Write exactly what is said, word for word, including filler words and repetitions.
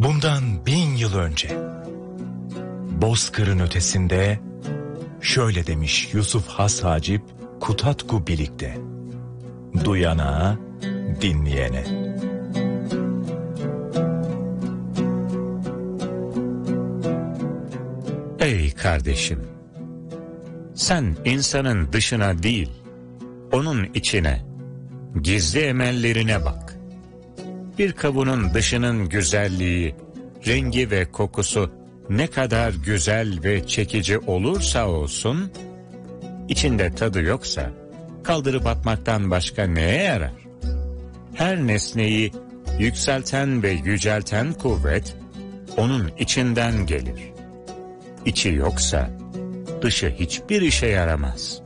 Bundan bin yıl önce Bozkır'ın ötesinde şöyle demiş Yusuf Has Hacip Kutatku Bilik'te: duyana, dinleyene. Ey kardeşim! Sen insanın dışına değil, onun içine, gizli emellerine bak. Bir kavunun dışının güzelliği, rengi ve kokusu ne kadar güzel ve çekici olursa olsun, içinde tadı yoksa kaldırıp atmaktan başka neye yarar? Her nesneyi yükselten ve yücelten kuvvet onun içinden gelir. İçi yoksa dışı hiçbir işe yaramaz.